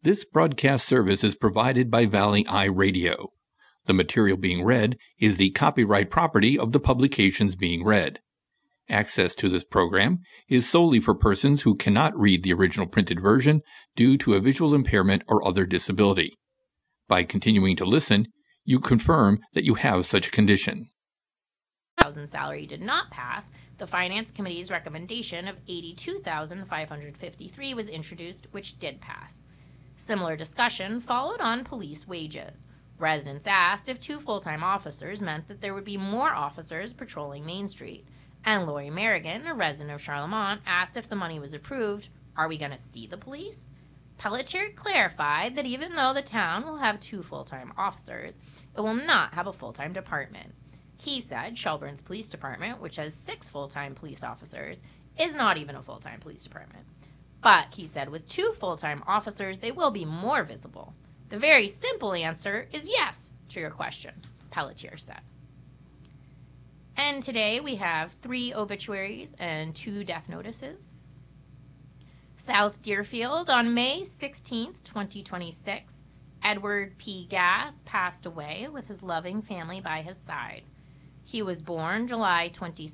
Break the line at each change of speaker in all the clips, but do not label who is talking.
This broadcast service is provided by Valley Eye Radio. The material being read is the copyright property of the publications being read. Access to this program is solely for persons who cannot read the original printed version due to a visual impairment or other disability. By continuing to listen, you confirm that you have such a condition.
Salary did not pass, the Finance Committee's recommendation of $82,553 was introduced, which did pass. Similar discussion followed on police wages. Residents asked if 2 full-time officers meant that there would be more officers patrolling Main Street. And Lori Merrigan, a resident of Charlemont, asked if the money was approved, are we going to see the police? Pelletier clarified that even though the town will have 2 full-time officers, it will not have a full-time department. He said Shelburne's police department, which has 6 full-time police officers, is not even a full-time police department. But, he said, with 2 full-time officers, they will be more visible. The very simple answer is yes to your question, Pelletier said. And today we have 3 obituaries and 2 death notices. South Deerfield, on May 16, 2026, Edward P. Gass passed away with his loving family by his side. He was born July 22,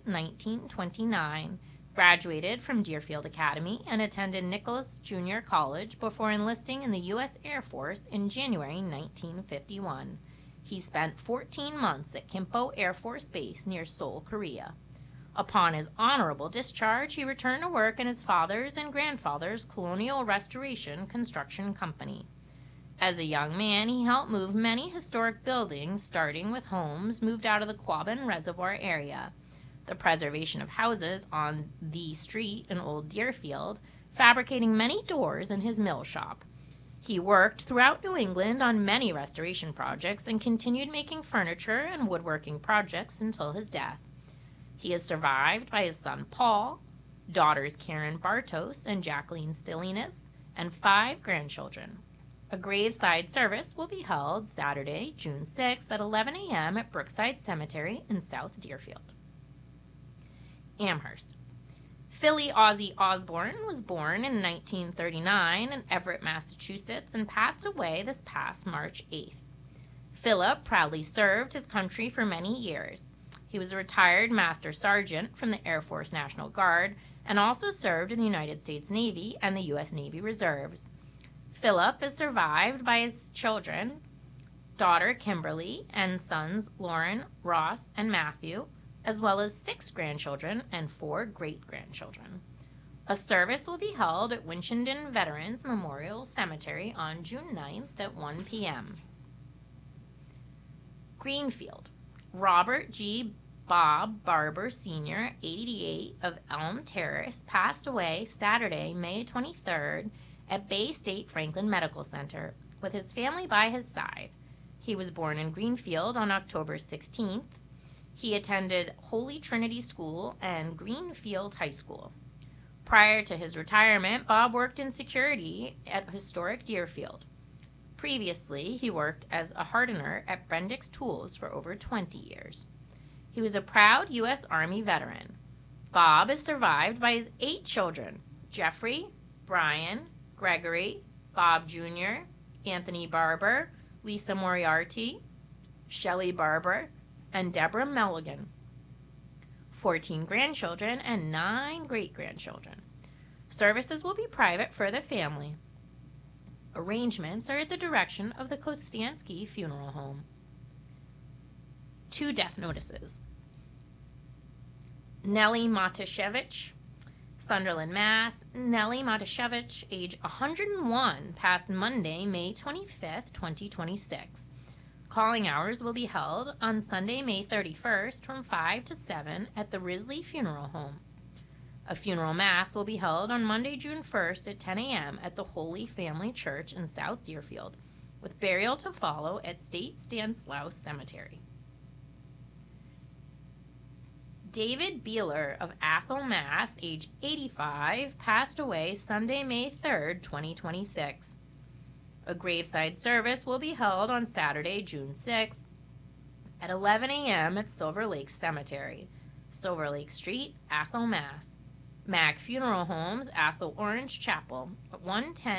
1929, graduated from Deerfield Academy, and attended Nicholas Junior College before enlisting in the U.S. Air Force in January 1951. He spent 14 months at Kimpo Air Force Base near Seoul, Korea. Upon his honorable discharge, he returned to work in his father's and grandfather's Colonial Restoration Construction Company. As a young man, he helped move many historic buildings, starting with homes moved out of the Quabbin Reservoir area, the preservation of houses on the street in Old Deerfield, fabricating many doors in his mill shop. He worked throughout New England on many restoration projects and continued making furniture and woodworking projects until his death. He is survived by his son Paul, daughters Karen Bartos and Jacqueline Stilinas, and 5 grandchildren. A graveside service will be held Saturday, June 6th at 11 a.m. at Brookside Cemetery in South Deerfield. Amherst. Philly Ozzie Osborne was born in 1939 in Everett, Massachusetts, and passed away this past March 8th. Philip proudly served his country for many years. He was a retired Master Sergeant from the Air Force National Guard and also served in the United States Navy and the U.S. Navy Reserves. Philip is survived by his children, daughter Kimberly, and sons Lauren, Ross, and Matthew, as well as 6 grandchildren and 4 great-grandchildren. A service will be held at Winchendon Veterans Memorial Cemetery on June 9th at 1 p.m. Greenfield. Robert G. Bob Barber Sr., 88, of Elm Terrace, passed away Saturday, May 23rd, at Bay State Franklin Medical Center, with his family by his side. He was born in Greenfield on October 16th. He attended Holy Trinity School and Greenfield High School. Prior to his retirement, Bob worked in security at historic Deerfield. Previously, he worked as a hardener at Bendix Tools for over 20 years. He was a proud U.S. Army veteran. Bob is survived by his 8 children, Jeffrey, Brian, Gregory, Bob Jr., Anthony Barber, Lisa Moriarty, Shelley Barber, and Deborah Mulligan, 14 grandchildren, and 9 great-grandchildren. Services will be private for the family. Arrangements are at the direction of the Kostansky Funeral Home. 2 death notices. Nellie Matashevich, Sunderland, Mass. Nellie Matashevich, age 101, passed Monday, May 25th, 2026. Calling hours will be held on Sunday, May 31st from 5 to 7 at the Risley Funeral Home. A funeral mass will be held on Monday, June 1st at 10 a.m. at the Holy Family Church in South Deerfield, with burial to follow at State Stanislaus Cemetery. David Beeler of Athol, Mass., age 85, passed away Sunday, May 3rd, 2026. A graveside service will be held on Saturday, June 6th at 11 a.m. at Silver Lake Cemetery, Silver Lake Street, Athol, Mass. Mac Funeral Homes, Athol Orange Chapel, 110